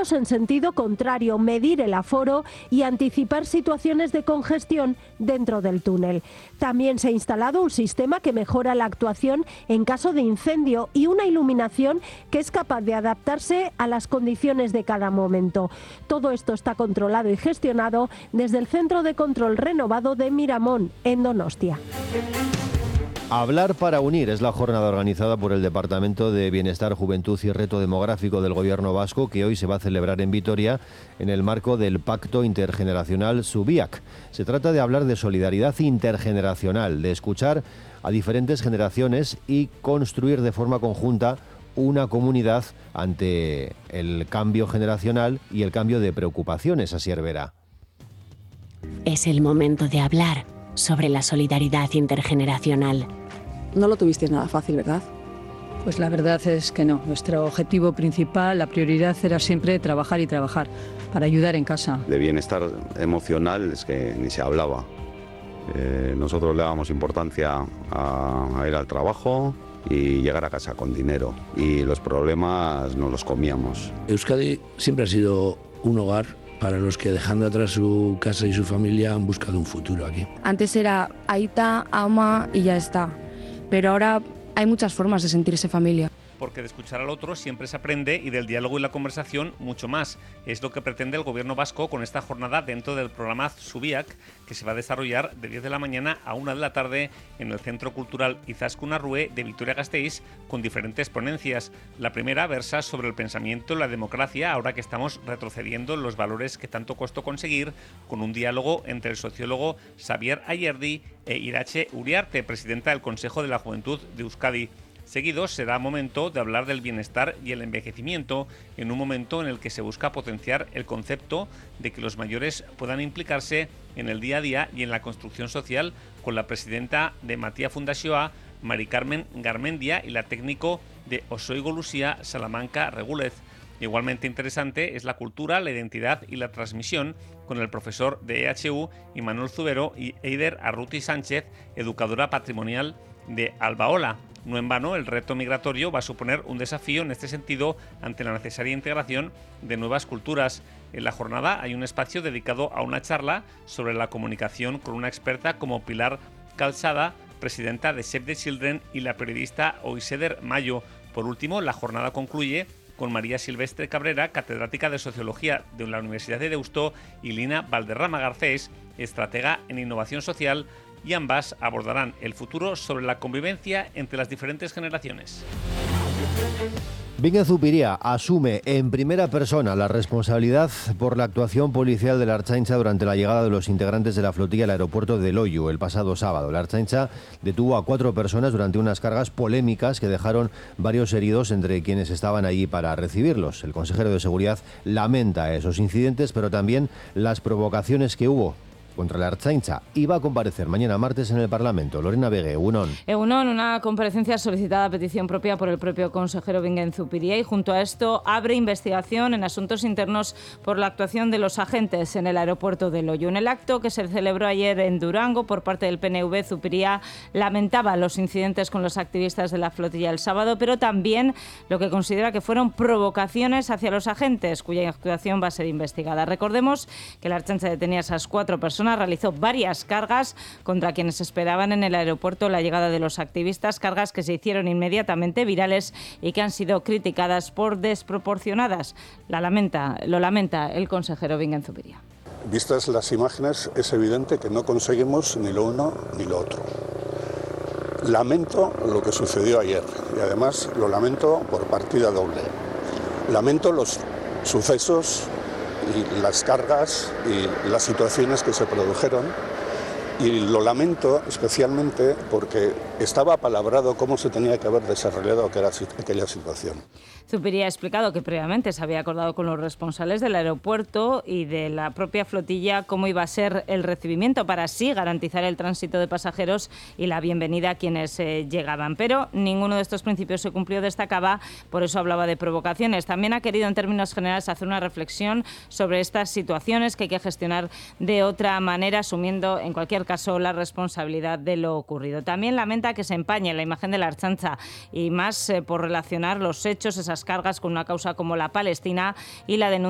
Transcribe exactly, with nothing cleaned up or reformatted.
modelos en sentido contrario, medir el aforo y anticipar situaciones de congestión dentro del túnel. También se ha instalado un sistema que mejora la actuación en caso de incendio y una iluminación que es capaz de adaptarse a las condiciones de cada momento. Todo esto está controlado y gestionado desde el Centro de Control Renovado de Miramón, en Donostia. Hablar para unir es la jornada organizada por el Departamento de Bienestar, Juventud y Reto Demográfico del Gobierno vasco, que hoy se va a celebrar en Vitoria en el marco del Pacto Intergeneracional Zubiak. Se trata de hablar de solidaridad intergeneracional, de escuchar a diferentes generaciones y construir de forma conjunta una comunidad ante el cambio generacional y el cambio de preocupaciones. Asier Vera. Es el momento de hablar sobre la solidaridad intergeneracional. No lo tuvisteis nada fácil, ¿verdad? Pues la verdad es que no. Nuestro objetivo principal, la prioridad era siempre trabajar y trabajar para ayudar en casa. De bienestar emocional es que ni se hablaba. Eh, nosotros le dábamos importancia a, a ir al trabajo y llegar a casa con dinero. Y los problemas nos los comíamos. Euskadi siempre ha sido un hogar para los que, dejando atrás su casa y su familia, han buscado un futuro aquí. Antes era aita, ama y ya está. Pero ahora hay muchas formas de sentirse familia. Porque de escuchar al otro siempre se aprende y del diálogo y la conversación mucho más. Es lo que pretende el gobierno vasco con esta jornada dentro del programa Zubiak, que se va a desarrollar de diez de la mañana a una de la tarde en el Centro Cultural Izaskun Arrue de Vitoria-Gasteiz, con diferentes ponencias. La primera versa sobre el pensamiento y la democracia, ahora que estamos retrocediendo en los valores que tanto costó conseguir, con un diálogo entre el sociólogo Xavier Ayerdi e Irache Uriarte, presidenta del Consejo de la Juventud de Euskadi. Seguido será momento de hablar del bienestar y el envejecimiento, en un momento en el que se busca potenciar el concepto de que los mayores puedan implicarse en el día a día y en la construcción social, con la presidenta de Matia Fundazioa, Mari Carmen Garmendia, y la técnico de Osoigo Lucía, Salamanca Regúlez. Igualmente interesante es la cultura, la identidad y la transmisión, con el profesor de E H U, Imanol Zubero, y Eider Arruti Sánchez, educadora patrimonial de Albaola. No en vano, el reto migratorio va a suponer un desafío en este sentido ante la necesaria integración de nuevas culturas. En la jornada hay un espacio dedicado a una charla sobre la comunicación con una experta como Pilar Calzada, presidenta de Save the Children, y la periodista Oiseder Mayo. Por último, la jornada concluye con María Silvestre Cabrera, catedrática de Sociología de la Universidad de Deusto, y Lina Valderrama Garcés, estratega en innovación social, y ambas abordarán el futuro sobre la convivencia entre las diferentes generaciones. Bingen Zupiria asume en primera persona la responsabilidad por la actuación policial de la Ertzaintza durante la llegada de los integrantes de la flotilla al aeropuerto de Loiu el pasado sábado. La Ertzaintza detuvo a cuatro personas durante unas cargas polémicas que dejaron varios heridos entre quienes estaban allí para recibirlos. El consejero de Seguridad lamenta esos incidentes, pero también las provocaciones que hubo contra la Ertzaintza. Iba a comparecer mañana martes en el Parlamento. Lorena Begue, Egunon. Egunon, una comparecencia solicitada a petición propia por el propio consejero Bingen Zupiria, y junto a esto abre investigación en asuntos internos por la actuación de los agentes en el aeropuerto de Loiu. En el acto que se celebró ayer en Durango por parte del P N V, Zupiria lamentaba los incidentes con los activistas de la flotilla el sábado, pero también lo que considera que fueron provocaciones hacia los agentes, cuya actuación va a ser investigada. Recordemos que la Ertzaintza detenía a esas cuatro personas, realizó varias cargas contra quienes esperaban en el aeropuerto la llegada de los activistas, cargas que se hicieron inmediatamente virales y que han sido criticadas por desproporcionadas. La lamenta, lo lamenta el consejero Bingen Zupiria. Vistas las imágenes, es evidente que no conseguimos ni lo uno ni lo otro. Lamento lo que sucedió ayer y además lo lamento por partida doble. Lamento los sucesos y las cargas y las situaciones que se produjeron, y lo lamento especialmente porque estaba apalabrado cómo se tenía que haber desarrollado aquella situación. Zupiria ha explicado que previamente se había acordado con los responsables del aeropuerto y de la propia flotilla cómo iba a ser el recibimiento para así garantizar el tránsito de pasajeros y la bienvenida a quienes eh, llegaban. Pero ninguno de estos principios se cumplió, destacaba, por eso hablaba de provocaciones. También ha querido en términos generales hacer una reflexión sobre estas situaciones que hay que gestionar de otra manera, asumiendo en cualquier caso la responsabilidad de lo ocurrido. También lamenta que se empañe la imagen de la Ertzaintza y más eh, por relacionar los hechos, esas cargas, con una causa como la Palestina y la denuncia